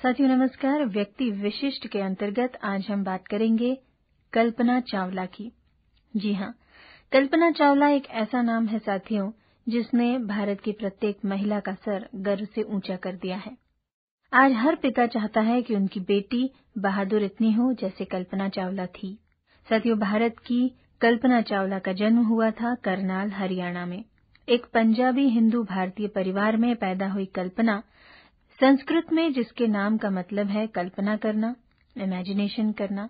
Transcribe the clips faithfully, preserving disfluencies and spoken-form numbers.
साथियों नमस्कार। व्यक्ति विशिष्ट के अंतर्गत आज हम बात करेंगे कल्पना चावला की। जी हाँ, कल्पना चावला एक ऐसा नाम है साथियों जिसने भारत की प्रत्येक महिला का सर गर्व से ऊंचा कर दिया है। आज हर पिता चाहता है कि उनकी बेटी बहादुर इतनी हो जैसे कल्पना चावला थी। साथियों, भारत की कल्पना चावला का जन्म हुआ था करनाल, हरियाणा में। एक पंजाबी हिंदू भारतीय परिवार में पैदा हुई कल्पना, संस्कृत में जिसके नाम का मतलब है कल्पना करना, इमेजिनेशन करना।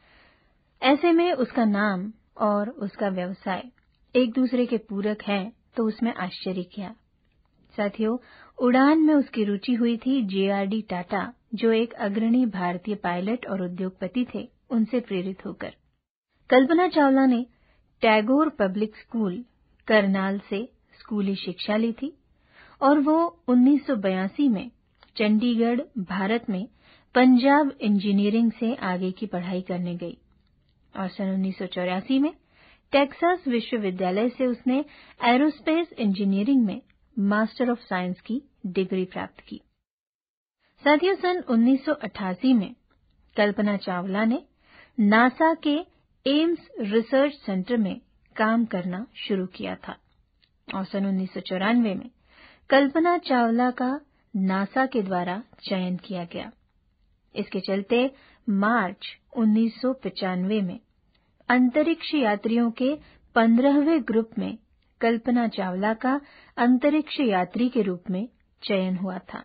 ऐसे में उसका नाम और उसका व्यवसाय एक दूसरे के पूरक हैं, तो उसमें आश्चर्य क्या। साथियों, उड़ान में उसकी रुचि हुई थी जे आर डी टाटा, जो एक अग्रणी भारतीय पायलट और उद्योगपति थे, उनसे प्रेरित होकर। कल्पना चावला ने टैगोर पब्लिक स्कूल करनाल से स्कूली शिक्षा ली थी और वो उन्नीस सौ बयासी में चंडीगढ़, भारत में पंजाब इंजीनियरिंग से आगे की पढ़ाई करने गई और सन उन्नीस सौ चौरासी में टेक्सास विश्वविद्यालय से उसने एरोस्पेस इंजीनियरिंग में मास्टर ऑफ साइंस की डिग्री प्राप्त की। साथियों, सन उन्नीस सौ अट्ठासी में कल्पना चावला ने नासा के एम्स रिसर्च सेंटर में काम करना शुरू किया था और सन उन्नीस सौ चौरानवे में कल्पना चावला का नासा के द्वारा चयन किया गया। इसके चलते मार्च उन्नीस सौ पचानवे में अंतरिक्ष यात्रियों के पंद्रहवें ग्रुप में कल्पना चावला का अंतरिक्ष यात्री के रूप में चयन हुआ था।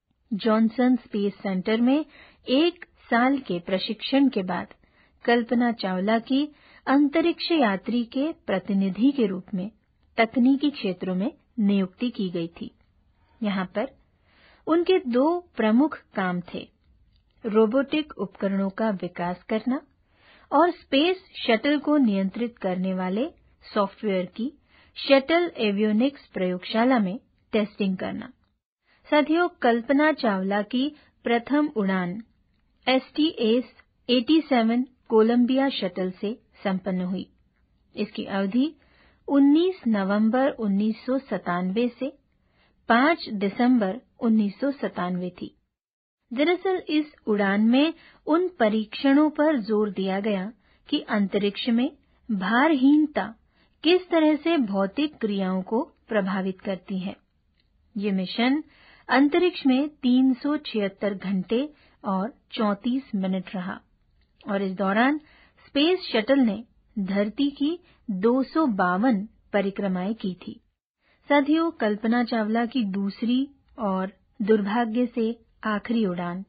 जॉनसन स्पेस सेंटर में एक साल के प्रशिक्षण के बाद कल्पना चावला की अंतरिक्ष यात्री के प्रतिनिधि के रूप में तकनीकी क्षेत्रों में नियुक्ति की गई थी। यहाँ पर उनके दो प्रमुख काम थे, रोबोटिक उपकरणों का विकास करना और स्पेस शटल को नियंत्रित करने वाले सॉफ्टवेयर की शटल एवियोनिक्स प्रयोगशाला में टेस्टिंग करना। साथियों, कल्पना चावला की प्रथम उड़ान एस टी एस सत्तासी कोलंबिया शटल से संपन्न हुई। इसकी अवधि उन्नीस नवंबर उन्नीस सौ सतानवे से पाँच दिसंबर उन्नीस सौ सतानवे थी। दरअसल इस उड़ान में उन परीक्षणों पर जोर दिया गया कि अंतरिक्ष में भारहीनता किस तरह से भौतिक क्रियाओं को प्रभावित करती है। ये मिशन अंतरिक्ष में तीन सौ छिहत्तर घंटे और चौंतीस मिनट रहा और इस दौरान स्पेस शटल ने धरती की दो सौ बावन परिक्रमाएं की थी। साथियों, कल्पना चावला की दूसरी और दुर्भाग्य से आखिरी उड़ान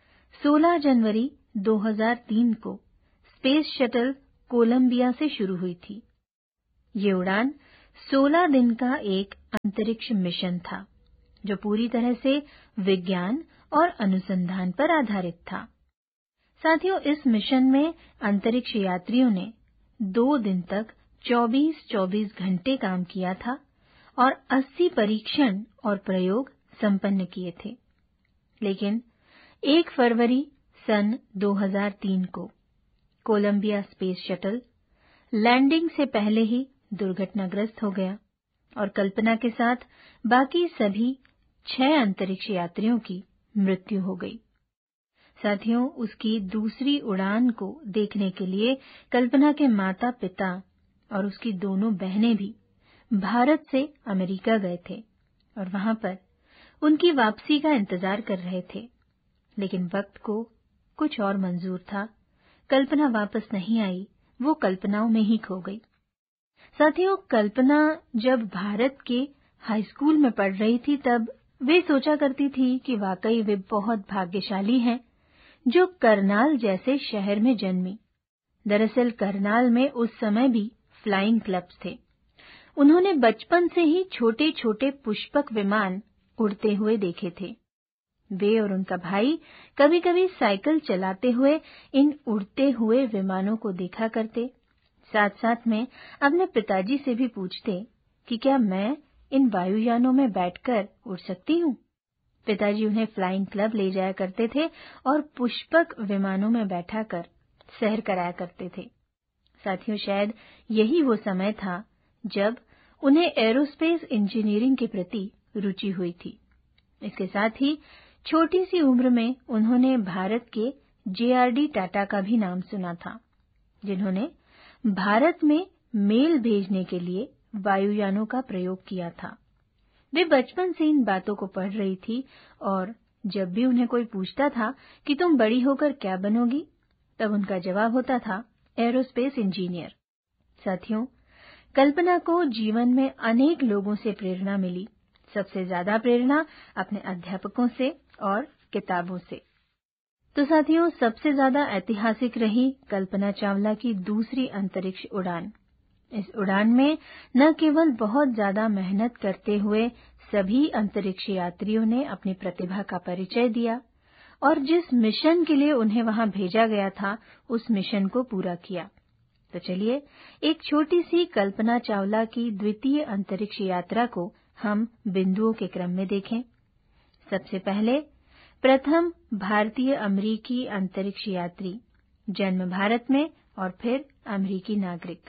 सोलह जनवरी दो हज़ार तीन को स्पेस शटल कोलंबिया से शुरू हुई थी। ये उड़ान सोलह दिन का एक अंतरिक्ष मिशन था, जो पूरी तरह से विज्ञान और अनुसंधान पर आधारित था। साथियों, इस मिशन में अंतरिक्ष यात्रियों ने दो दिन तक चौबीस चौबीस घंटे काम किया था और अस्सी परीक्षण और प्रयोग संपन्न किए थे। लेकिन एक फरवरी सन दो हज़ार तीन को कोलंबिया स्पेस शटल लैंडिंग से पहले ही दुर्घटनाग्रस्त हो गया और कल्पना के साथ बाकी सभी छह अंतरिक्ष यात्रियों की मृत्यु हो गई। साथियों, उसकी दूसरी उड़ान को देखने के लिए कल्पना के माता पिता और उसकी दोनों बहनें भी भारत से अमेरिका गए थे और वहां पर उनकी वापसी का इंतजार कर रहे थे। लेकिन वक्त को कुछ और मंजूर था। कल्पना वापस नहीं आई, वो कल्पनाओं में ही खो गई। साथियों, कल्पना जब भारत के हाई स्कूल में पढ़ रही थी तब वे सोचा करती थी कि वाकई वे बहुत भाग्यशाली हैं जो करनाल जैसे शहर में जन्मी। दरअसल करनाल में उस समय भी फ्लाइंग क्लब्स थे। उन्होंने बचपन से ही छोटे छोटे पुष्पक विमान उड़ते हुए देखे थे। वे और उनका भाई कभी कभी साइकिल चलाते हुए इन उड़ते हुए विमानों को देखा करते। साथ साथ में अपने पिताजी से भी पूछते कि क्या मैं इन वायुयानों में बैठकर उड़ सकती हूँ। पिताजी उन्हें फ्लाइंग क्लब ले जाया करते थे और पुष्पक विमानों में बैठाकर सैर कराया करते थे। साथियों, शायद यही वो समय था जब उन्हें एरोस्पेस इंजीनियरिंग के प्रति रुचि हुई थी। इसके साथ ही छोटी सी उम्र में उन्होंने भारत के जे आर डी टाटा का भी नाम सुना था, जिन्होंने भारत में मेल भेजने के लिए वायुयानों का प्रयोग किया था। वे बचपन से इन बातों को पढ़ रही थी और जब भी उन्हें कोई पूछता था कि तुम बड़ी होकर क्या बनोगी, तब उनका जवाब होता था एरोस्पेस इंजीनियर। साथियों, कल्पना को जीवन में अनेक लोगों से प्रेरणा मिली। सबसे ज्यादा प्रेरणा अपने अध्यापकों से और किताबों से। तो साथियों, सबसे ज्यादा ऐतिहासिक रही कल्पना चावला की दूसरी अंतरिक्ष उड़ान। इस उड़ान में न केवल बहुत ज्यादा मेहनत करते हुए सभी अंतरिक्ष यात्रियों ने अपनी प्रतिभा का परिचय दिया और जिस मिशन के लिए उन्हें वहां भेजा गया था, उस मिशन को पूरा किया। तो चलिए एक छोटी सी कल्पना चावला की द्वितीय अंतरिक्ष यात्रा को हम बिंदुओं के क्रम में देखें। सबसे पहले प्रथम भारतीय अमेरिकी अंतरिक्ष यात्री, जन्म भारत में और फिर अमेरिकी नागरिक।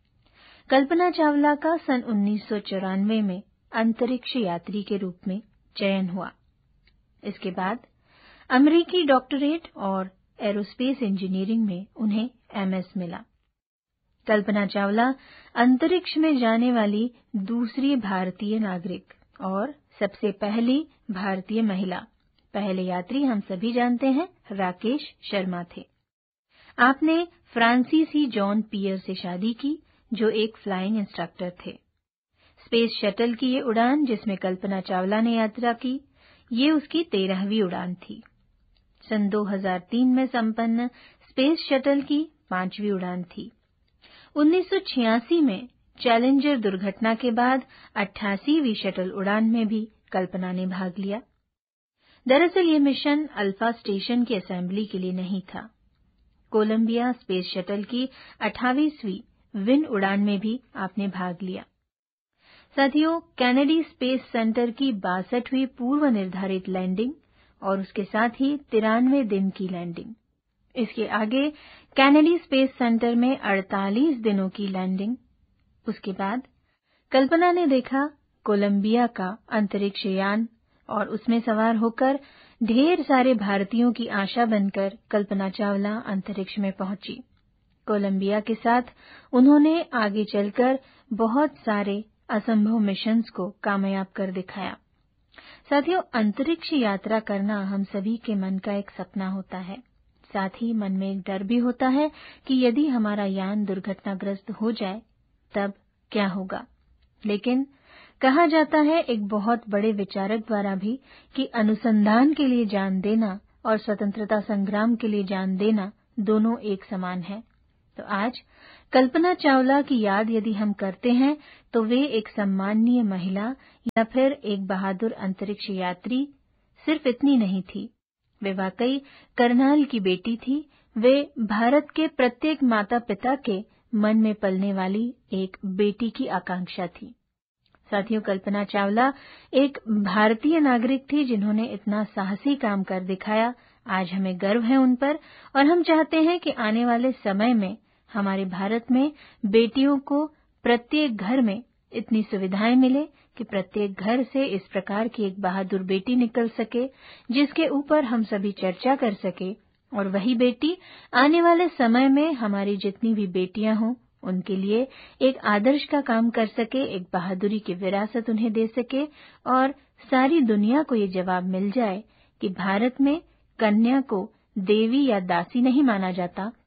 कल्पना चावला का सन उन्नीस सौ चौरानवे में अंतरिक्ष यात्री के रूप में चयन हुआ। इसके बाद अमेरिकी डॉक्टरेट और एरोस्पेस इंजीनियरिंग में उन्हें एम एस मिला। कल्पना चावला अंतरिक्ष में जाने वाली दूसरी भारतीय नागरिक और सबसे पहली भारतीय महिला। पहले यात्री हम सभी जानते हैं राकेश शर्मा थे। आपने फ्रांसीसी जॉन पियर से शादी की, जो एक फ्लाइंग इंस्ट्रक्टर थे। स्पेस शटल की ये उड़ान जिसमें कल्पना चावला ने यात्रा की, ये उसकी तेरहवीं उड़ान थी। सन दो हज़ार तीन में संपन्न स्पेस शटल की पांचवी उड़ान थी। उन्नीस सौ छियासी में चैलेंजर दुर्घटना के बाद अट्ठासीवीं शटल उड़ान में भी कल्पना ने भाग लिया। दरअसल ये मिशन अल्फा स्टेशन की असेंबली के लिए नहीं था। कोलंबिया स्पेस शटल की अट्ठाईसवीं विन उड़ान में भी आपने भाग लिया। साथियों, कैनेडी स्पेस सेंटर की बासठवीं पूर्व निर्धारित लैंडिंग और उसके साथ ही तिरानवे दिन की लैंडिंग। इसके आगे कैनेडी स्पेस सेंटर में अड़तालीस दिनों की लैंडिंग। उसके बाद कल्पना ने देखा कोलंबिया का अंतरिक्ष यान और उसमें सवार होकर ढेर सारे भारतीयों की आशा बनकर कल्पना चावला अंतरिक्ष में पहुंची। कोलंबिया के साथ उन्होंने आगे चलकर बहुत सारे असंभव मिशंस को कामयाब कर दिखाया। साथियों, अंतरिक्ष यात्रा करना हम सभी के मन का एक सपना होता है। साथ ही मन में एक डर भी होता है कि यदि हमारा यान दुर्घटनाग्रस्त हो जाए तब क्या होगा। लेकिन कहा जाता है एक बहुत बड़े विचारक द्वारा भी कि अनुसंधान के लिए जान देना और स्वतंत्रता संग्राम के लिए जान देना दोनों एक समान है। तो आज कल्पना चावला की याद यदि हम करते हैं तो वे एक सम्माननीय महिला या फिर एक बहादुर अंतरिक्ष यात्री सिर्फ इतनी नहीं थी, वे वाकई करनाल की बेटी थी। वे भारत के प्रत्येक माता पिता के मन में पलने वाली एक बेटी की आकांक्षा थी। साथियों, कल्पना चावला एक भारतीय नागरिक थी जिन्होंने इतना साहसी काम कर दिखाया। आज हमें गर्व है उन पर और हम चाहते हैं कि आने वाले समय में हमारे भारत में बेटियों को प्रत्येक घर में इतनी सुविधाएं मिले कि प्रत्येक घर से इस प्रकार की एक बहादुर बेटी निकल सके, जिसके ऊपर हम सभी चर्चा कर सके और वही बेटी आने वाले समय में हमारी जितनी भी बेटियां हों उनके लिए एक आदर्श का काम कर सके, एक बहादुरी की विरासत उन्हें दे सके और सारी दुनिया को ये जवाब मिल जाए कि भारत में कन्या को देवी या दासी नहीं माना जाता